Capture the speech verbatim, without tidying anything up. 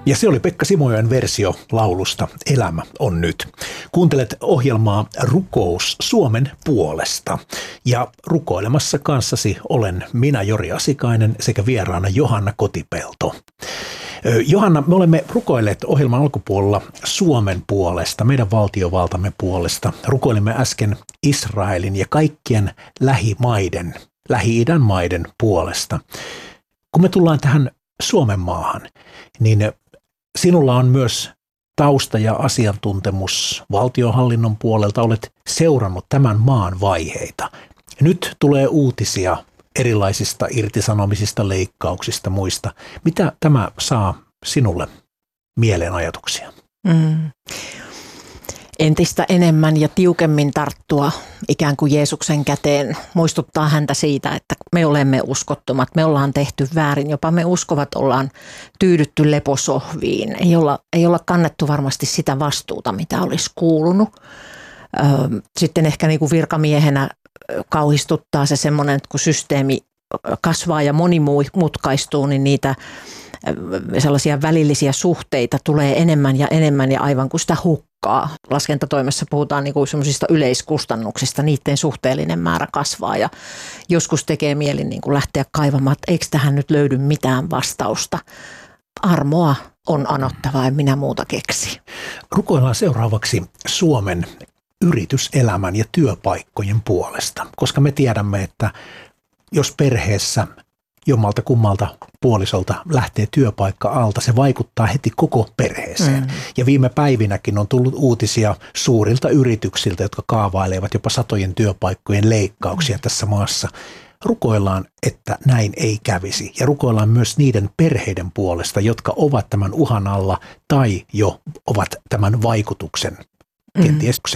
Ja se oli Pekka Simojoen versio laulusta Elämä on nyt. Kuuntelet ohjelmaa Rukous Suomen puolesta. Ja rukoilemassa kanssasi olen minä, Jori Asikainen, sekä vieraana Johanna Kotipelto. Johanna, me olemme rukoilleet ohjelman alkupuolella Suomen puolesta, meidän valtiovaltamme puolesta. Rukoilimme äsken Israelin ja kaikkien lähimaiden, Lähi-idän maiden puolesta. Kun me tullaan tähän Suomen maahan, niin sinulla on myös tausta ja asiantuntemus valtionhallinnon puolelta. Olet seurannut tämän maan vaiheita. Nyt tulee uutisia erilaisista irtisanomisista, leikkauksista, muista. Mitä tämä saa sinulle mieleen ajatuksia? Mm. Entistä enemmän ja tiukemmin tarttua ikään kuin Jeesuksen käteen, muistuttaa häntä siitä, että me olemme uskottomat, me ollaan tehty väärin, jopa me uskovat ollaan tyydytty leposohviin, ei olla, ei olla kannettu varmasti sitä vastuuta, mitä olisi kuulunut. Sitten ehkä niin kuin virkamiehenä kauhistuttaa se semmoinen, että kun systeemi kasvaa ja monimutkaistuu, niin niitä sellaisia välillisiä suhteita tulee enemmän ja enemmän ja aivan kuin sitä hukkaa. Laskentatoimessa puhutaan niin kuin semmoisista yleiskustannuksista, niiden suhteellinen määrä kasvaa ja joskus tekee mieli niin kuin lähteä kaivamaan, että eikö tähän nyt löydy mitään vastausta. Armoa on anottava, en minä muuta keksi. Rukoillaan seuraavaksi Suomen yrityselämän ja työpaikkojen puolesta, koska me tiedämme, että jos perheessä jommalta kummalta puolisolta lähtee työpaikka alta, se vaikuttaa heti koko perheeseen. Mm. Ja viime päivinäkin on tullut uutisia suurilta yrityksiltä, jotka kaavailevat jopa satojen työpaikkojen leikkauksia mm. tässä maassa. Rukoillaan, että näin ei kävisi. Ja rukoillaan myös niiden perheiden puolesta, jotka ovat tämän uhan alla tai jo ovat tämän vaikutuksen kenties